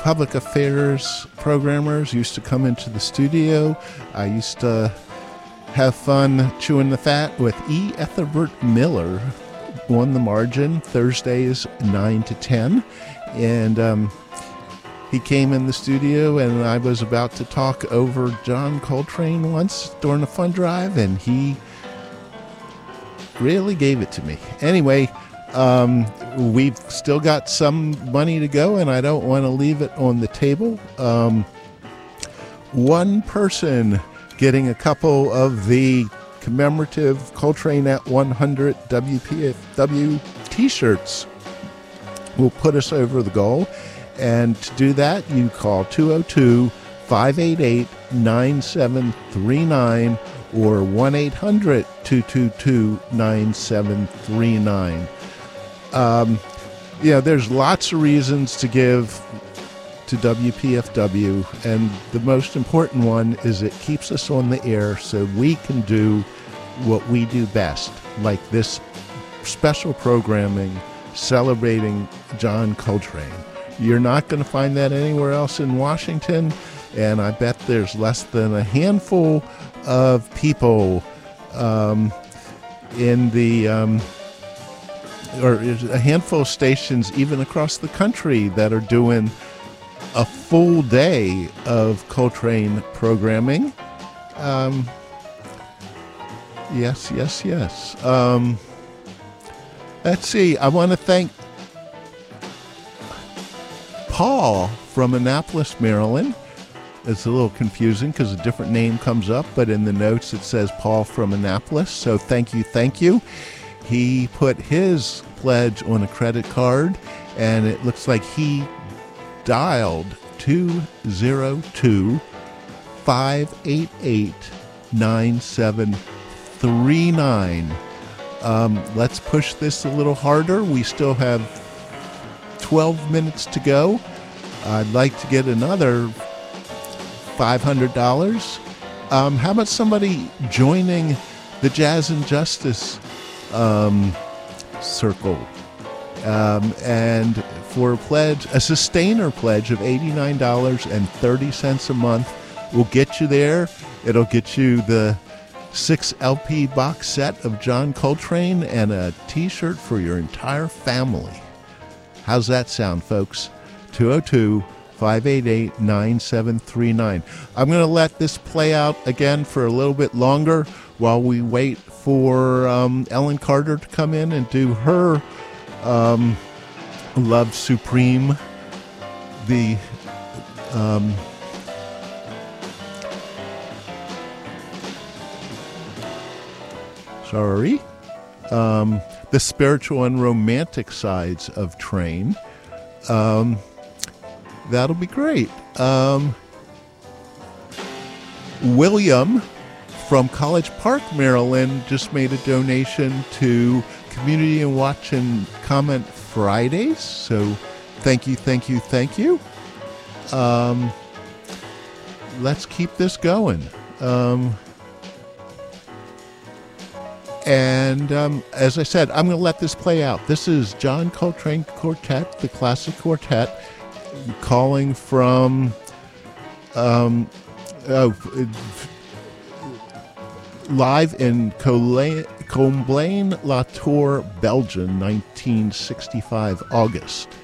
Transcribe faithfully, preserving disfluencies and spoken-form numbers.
public affairs programmers used to come into the studio. I used to have fun chewing the fat with E. Ethelbert Miller on the margin, Thursdays nine to ten. And um, he came in the studio, and I was about to talk over John Coltrane once during a fund drive, and he really gave it to me. Anyway, um, we've still got some money to go, and I don't want to leave it on the table. Um, one person getting a couple of the commemorative Coltrane at one hundred W P F W t-shirts will put us over the goal. And to do that, you call two oh two, five eight eight, nine seven three nine or one eight hundred, two two two, nine seven three nine. Um, you know, there's lots of reasons to give to W P F W, and the most important one is it keeps us on the air so we can do what we do best, like this special programming celebrating John Coltrane. You're not going to find that anywhere else in Washington, and I bet there's less than a handful of people um, in the um, or a handful of stations even across the country that are doing a full day of Coltrane programming. Um, yes, yes, yes. Um, let's see. I want to thank Paul from Annapolis, Maryland. It's a little confusing because a different name comes up, but in the notes it says Paul from Annapolis. So thank you, thank you. He put his pledge on a credit card, and it looks like he dialed two oh two, five eight eight, nine seven three nine. Um, let's push this a little harder. We still have twelve minutes to go. I'd like to get another five hundred dollars. Um, how about somebody joining the Jazz and Justice um, circle? Um, and for a pledge, a sustainer pledge of eighty-nine dollars and thirty cents a month will get you there. It'll get you the six L P box set of John Coltrane and a t-shirt for your entire family. How's that sound, folks? two oh two, five eight eight, nine seven three nine. I'm going to let this play out again for a little bit longer while we wait for um, Ellen Carter to come in and do her um, Love Supreme, the um, sorry, um, the spiritual and romantic sides of Train. Um, that'll be great. Um, William from College Park, Maryland, just made a donation to Community and Watch and Comment Fridays. So thank you, thank you, thank you. Um, let's keep this going. Um, and um, as I said, I'm going to let this play out. This is John Coltrane Quartet, the classic quartet, calling from um, uh, live in Comblain-La Tour, Belgium, nineteen sixty-five, August.